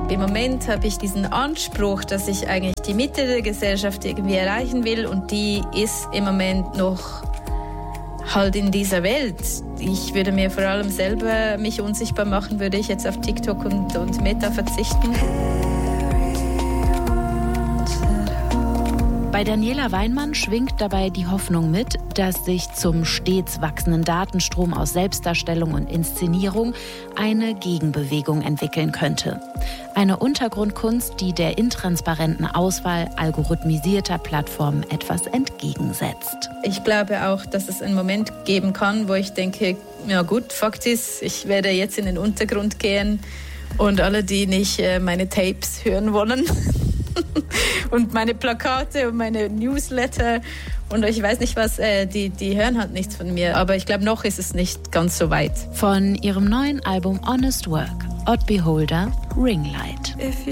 Im Moment habe ich diesen Anspruch, dass ich eigentlich die Mitte der Gesellschaft irgendwie erreichen will und die ist im Moment noch halt in dieser Welt. Ich würde mir vor allem selber mich unsichtbar machen, würde ich jetzt auf TikTok und Meta verzichten. Bei Daniela Weinmann schwingt dabei die Hoffnung mit, dass sich zum stets wachsenden Datenstrom aus Selbstdarstellung und Inszenierung eine Gegenbewegung entwickeln könnte. Eine Untergrundkunst, die der intransparenten Auswahl algorithmisierter Plattformen etwas entgegensetzt. Ich glaube auch, dass es einen Moment geben kann, wo ich denke, ja gut, Fakt ist, ich werde jetzt in den Untergrund gehen und alle, die nicht meine Tapes hören wollen und meine Plakate und meine Newsletter und ich weiß nicht was, die hören halt nichts von mir. Aber ich glaube, noch ist es nicht ganz so weit. Von ihrem neuen Album Honest Work, Odd Beholder, Ringlight.